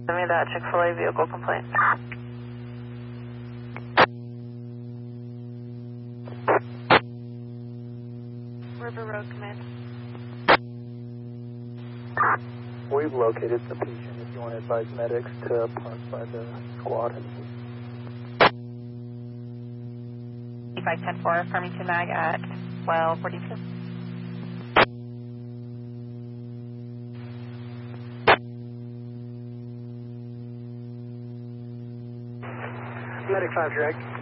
Send me that Chick-fil-A vehicle complaint. River Road Command. We've located the patient. If you want to advise medics to park by the squad. 510-4, Farmington Mag at 1242. Medic 5 direct.